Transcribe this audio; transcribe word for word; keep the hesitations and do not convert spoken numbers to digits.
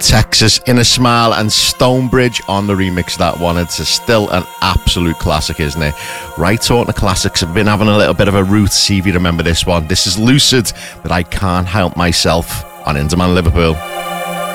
Texas, Inner Smile and Stonebridge on the remix of that one. It's a, still an absolute classic, isn't it? Right, talking to classics, I've been having a little bit of a route, see if you remember this one. This is Lucid, but I Can't Help Myself on Inderman Liverpool.